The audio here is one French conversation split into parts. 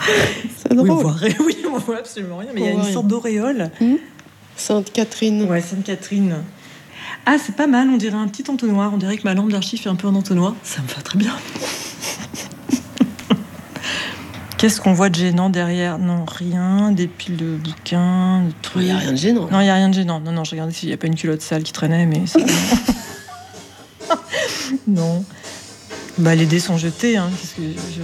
C'est drôle. Oui, on voit absolument rien, mais il y a une sorte d'auréole. Sainte-Catherine. Ouais, Sainte-Catherine. Ah, c'est pas mal, on dirait un petit entonnoir. On dirait que ma lampe d'archi fait un peu un entonnoir. Ça me va très bien. Qu'est-ce qu'on voit de gênant derrière ? Non, rien. Des piles de bouquins, de trucs. Il n'y a rien de gênant. Non, il n'y a rien de gênant. Non, je regardais s'il n'y a pas une culotte sale qui traînait, mais c'est... Non. Bah, les dés sont jetés, hein. Qu'est-ce que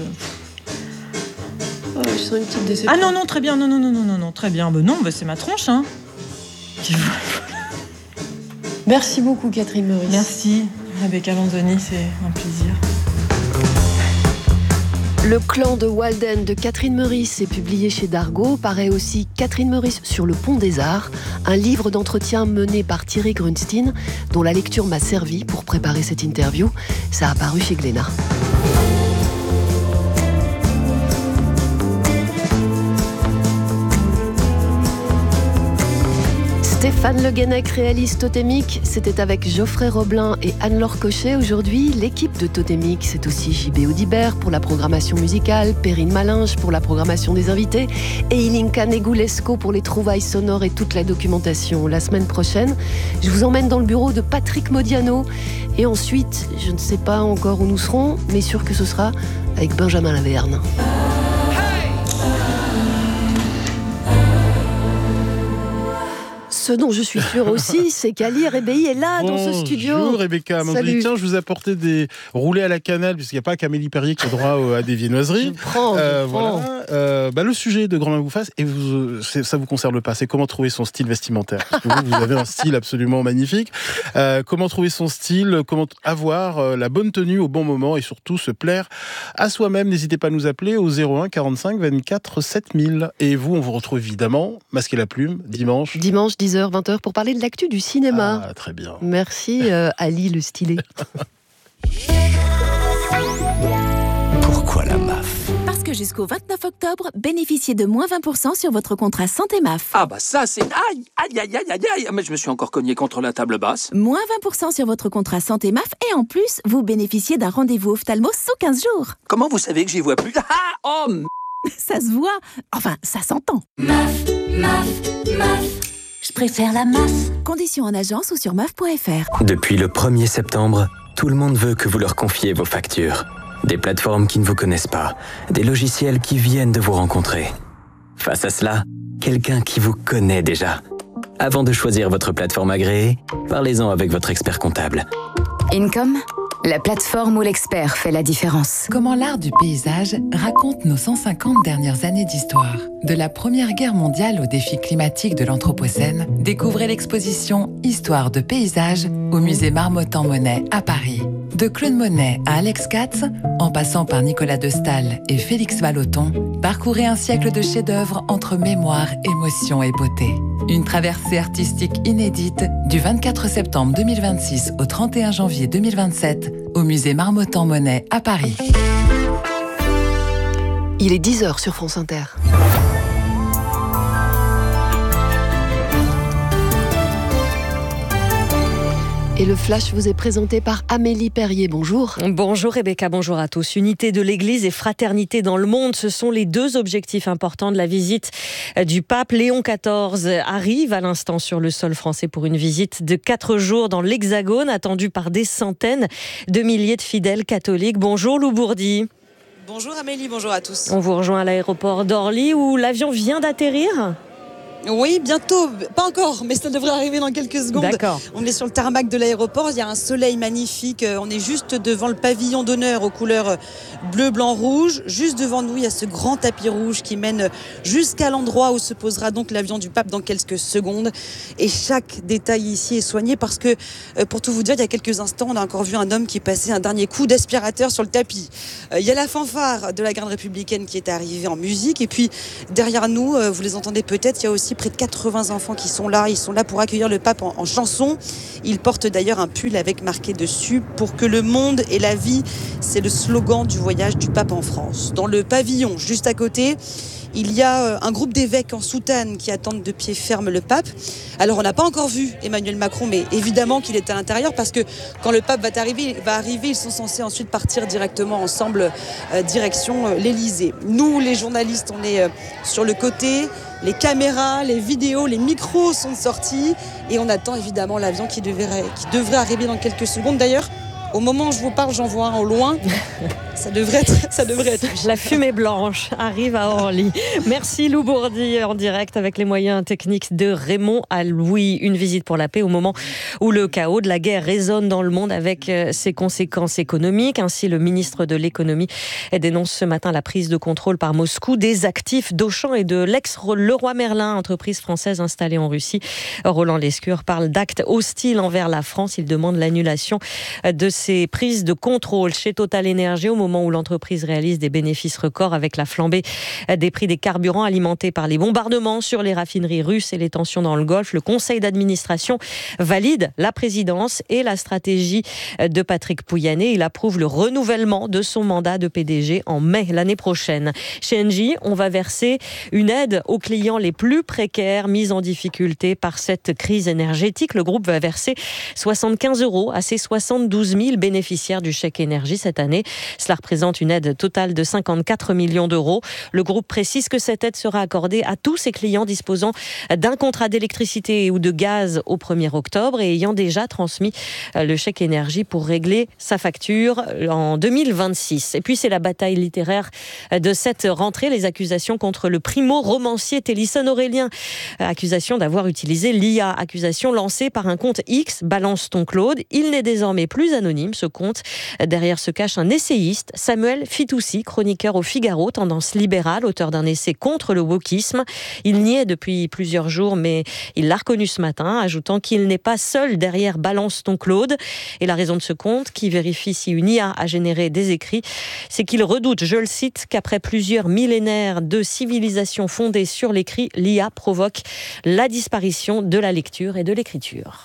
je sens une petite déception. Ah non, très bien. Non, très bien. Non, c'est ma tronche, hein. Merci beaucoup, Catherine Meurice. Merci, Rebecca Lanzoni, c'est un plaisir. Le clan de Walden de Catherine Meurice est publié chez Dargaud. Paraît aussi Catherine Meurice sur le pont des Arts, un livre d'entretien mené par Thierry Grunstein, dont la lecture m'a servi pour préparer cette interview. Ça a paru chez Glénat. Stéphane Le Guenec réalise Totémique. C'était avec Geoffrey Roblin et Anne-Laure Cochet. Aujourd'hui, l'équipe de Totémique, c'est aussi JB Audibert pour la programmation musicale, Perrine Malinge pour la programmation des invités et Ilinka Negulesco pour les trouvailles sonores et toute la documentation. La semaine prochaine, je vous emmène dans le bureau de Patrick Modiano. Et ensuite, je ne sais pas encore où nous serons, mais sûr que ce sera avec Benjamin Laverne. Ce dont je suis sûre aussi, c'est qu'Ali Rebéi est là dans ce studio. Bonjour Rebecca. Salut. Tiens, je vous ai apporté des roulés à la cannelle, puisqu'il n'y a pas qu'Amélie Perrier qui a droit à des viennoiseries. Je prends. Voilà. Le sujet de Grand Main vous fasse, et ça vous concerne pas, c'est comment trouver son style vestimentaire. Parce que vous avez un style absolument magnifique. Comment trouver son style, comment avoir la bonne tenue au bon moment et surtout se plaire à soi-même. N'hésitez pas à nous appeler au 01 45 24 7000. Et vous, on vous retrouve évidemment, Masquer la plume, dimanche. Dimanche, 10h, 20h, pour parler de l'actu du cinéma. Ah, très bien. Merci Ali le stylé. Pourquoi la MAF ? Parce que jusqu'au 29 octobre, bénéficiez de moins 20% sur votre contrat santé MAF. Ah bah ça c'est... Aïe. Mais je me suis encore cogné contre la table basse. Moins 20% sur votre contrat santé MAF et en plus, vous bénéficiez d'un rendez-vous ophtalmo sous 15 jours. Comment vous savez que j'y vois plus ? Ça se voit. Enfin, ça s'entend. MAF. Je préfère la MAF. Conditions en agence ou sur MAF.fr. Depuis le 1er septembre, tout le monde veut que vous leur confiez vos factures. Des plateformes qui ne vous connaissent pas, des logiciels qui viennent de vous rencontrer. Face à cela, quelqu'un qui vous connaît déjà. Avant de choisir votre plateforme agréée, parlez-en avec votre expert comptable. Income, la plateforme où l'expert fait la différence. Comment l'art du paysage raconte nos 150 dernières années d'histoire. De la Première Guerre mondiale aux défis climatiques de l'Anthropocène, découvrez l'exposition Histoire de paysage au musée Marmottan-Monet à Paris. De Claude Monet à Alex Katz, en passant par Nicolas de Staël et Félix Vallotton, parcourez un siècle de chefs-d'œuvre entre mémoire, émotion et beauté. Une traversée artistique inédite du 24 septembre 2026 au 31 janvier 2027 au musée Marmottan-Monet à Paris. Il est 10h sur France Inter. Et le flash vous est présenté par Amélie Perrier. Bonjour. Bonjour Rebecca, bonjour à tous. Unité de l'Église et fraternité dans le monde, ce sont les deux objectifs importants de la visite du pape. Léon XIV arrive à l'instant sur le sol français pour une visite de 4 jours dans l'Hexagone, attendue par des centaines de milliers de fidèles catholiques. Bonjour Lou Bourdi. Bonjour Amélie, bonjour à tous. On vous rejoint à l'aéroport d'Orly où l'avion vient d'atterrir. Oui, bientôt, pas encore, mais ça devrait arriver dans quelques secondes. D'accord. On est sur le tarmac de l'aéroport, il y a un soleil magnifique, on est juste devant le pavillon d'honneur aux couleurs bleu, blanc, rouge. Juste devant nous, il y a ce grand tapis rouge qui mène jusqu'à l'endroit où se posera donc l'avion du pape dans quelques secondes. Et chaque détail ici est soigné parce que, pour tout vous dire, il y a quelques instants, on a encore vu un homme qui passait un dernier coup d'aspirateur sur le tapis. Il y a la fanfare de la garde républicaine qui est arrivée en musique. Et puis, derrière nous, vous les entendez peut-être, il y a aussi près de 80 enfants qui sont là. Ils sont là pour accueillir le pape en chanson. Ils portent d'ailleurs un pull avec marqué dessus « Pour que le monde et la vie », c'est le slogan du voyage du pape en France. Dans le pavillon, juste à côté, il y a un groupe d'évêques en soutane qui attendent de pied ferme le pape. Alors on n'a pas encore vu Emmanuel Macron, mais évidemment qu'il est à l'intérieur parce que quand le pape va arriver, ils sont censés ensuite partir directement ensemble direction l'Élysée. Nous, les journalistes, on est sur le côté. Les caméras, les vidéos, les micros sont sortis et on attend évidemment l'avion qui devrait arriver dans quelques secondes. D'ailleurs, au moment où je vous parle, j'en vois un au loin. Ça devrait être. La fumée blanche arrive à Orly. Merci Lou Bourdi en direct avec les moyens techniques de Raymond Aloui. Une visite pour la paix au moment où le chaos de la guerre résonne dans le monde avec ses conséquences économiques. Ainsi, le ministre de l'économie dénonce ce matin la prise de contrôle par Moscou des actifs d'Auchan et de l'ex-Leroy Merlin, entreprise française installée en Russie. Roland Lescure parle d'actes hostiles envers la France. Il demande l'annulation de ces prises de contrôle chez Total Énergie au moment où l'entreprise réalise des bénéfices records avec la flambée des prix des carburants alimentés par les bombardements sur les raffineries russes et les tensions dans le Golfe. Le conseil d'administration valide la présidence et la stratégie de Patrick Pouyanné. Il approuve le renouvellement de son mandat de PDG en mai l'année prochaine. Chez Engie, on va verser une aide aux clients les plus précaires mis en difficulté par cette crise énergétique. Le groupe va verser 75 € à ses 72 000 bénéficiaires du chèque énergie cette année. Cela représente une aide totale de 54 millions d'euros. Le groupe précise que cette aide sera accordée à tous ses clients disposant d'un contrat d'électricité ou de gaz au 1er octobre et ayant déjà transmis le chèque énergie pour régler sa facture en 2026. Et puis c'est la bataille littéraire de cette rentrée, les accusations contre le primo-romancier Télisson Aurélien. Accusation d'avoir utilisé l'IA, accusation lancée par un compte X, Balance ton Claude. Il n'est désormais plus anonyme, ce compte. Derrière se cache un essayiste, Samuel Fitoussi, chroniqueur au Figaro, tendance libérale, auteur d'un essai contre le wokisme. Il niait depuis plusieurs jours, mais il l'a reconnu ce matin, ajoutant qu'il n'est pas seul derrière Balance ton Claude. Et la raison de ce compte, qui vérifie si une IA a généré des écrits, c'est qu'il redoute, je le cite, qu'après plusieurs millénaires de civilisation fondée sur l'écrit, l'IA provoque la disparition de la lecture et de l'écriture.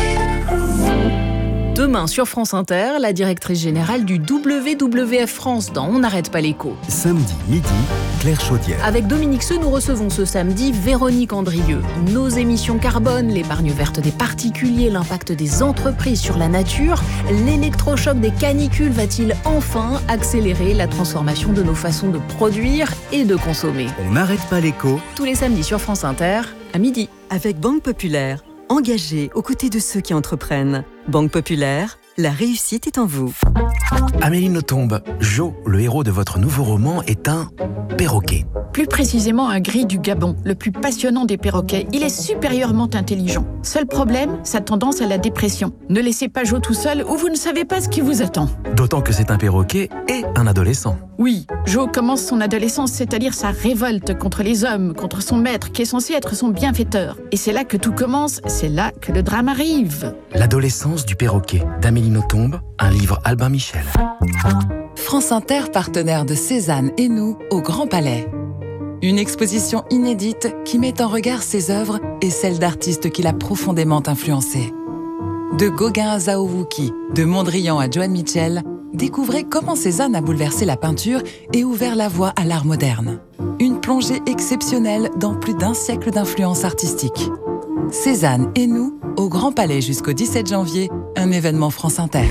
Demain sur France Inter, la directrice générale du WWF France dans On n'arrête pas l'écho. Samedi midi, Claire Chaudière. Avec Dominique Seux, nous recevons ce samedi Véronique Andrieux. Nos émissions carbone, l'épargne verte des particuliers, l'impact des entreprises sur la nature, l'électrochoc des canicules va-t-il enfin accélérer la transformation de nos façons de produire et de consommer ? On n'arrête pas l'écho. Tous les samedis sur France Inter, à midi. Avec Banque Populaire, engagée aux côtés de ceux qui entreprennent. Banque Populaire, la réussite est en vous. Amélie Nothomb, Jo, le héros de votre nouveau roman, est un perroquet. Plus précisément un gris du Gabon, le plus passionnant des perroquets. Il est supérieurement intelligent. Seul problème, sa tendance à la dépression. Ne laissez pas Jo tout seul ou vous ne savez pas ce qui vous attend. D'autant que c'est un perroquet et un adolescent. Oui, Jo commence son adolescence, c'est-à-dire sa révolte contre les hommes, contre son maître qui est censé être son bienfaiteur. Et c'est là que tout commence, c'est là que le drame arrive. L'adolescence du perroquet, d'Amélie Nothomb, un livre Albin Michel. France Inter, partenaire de Cézanne et nous au Grand Palais. Une exposition inédite qui met en regard ses œuvres et celles d'artistes qui l'a profondément influencé. De Gauguin à Zhao Wuki, de Mondrian à Joan Mitchell, découvrez comment Cézanne a bouleversé la peinture et ouvert la voie à l'art moderne. Une plongée exceptionnelle dans plus d'un siècle d'influence artistique. Cézanne et nous, au Grand Palais jusqu'au 17 janvier, un événement France Inter.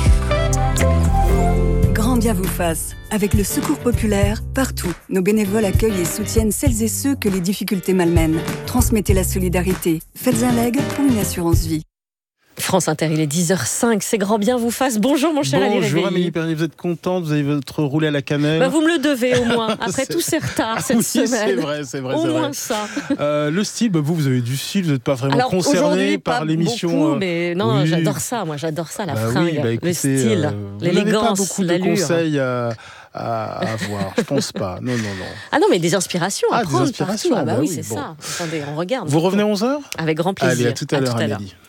Grand bien vous fasse. Avec le Secours populaire, partout, nos bénévoles accueillent et soutiennent celles et ceux que les difficultés malmènent. Transmettez la solidarité. Faites un leg pour une assurance vie. France Inter, il est 10h05, c'est grand bien vous fasse. Bonjour mon cher Ali Réveillé. Bonjour Amélie Perrier, vous êtes contente, vous avez votre roulé à la cannelle. Vous me le devez au moins, après tous ces retards cette semaine. C'est vrai. Au moins ça. Le style, vous avez du style, vous n'êtes pas vraiment concerné par l'émission. Beaucoup, mais non, oui. J'adore ça, la fringue, le style, l'élégance, l'allure. Vous n'avez pas beaucoup de conseils à avoir, je pense pas. Non. Ah non, mais des inspirations à prendre des inspirations, partout. Ah oui, c'est ça. Attendez, on regarde. Vous revenez à 11h ? Avec grand plaisir. Allez, à tout à l'heure Amélie.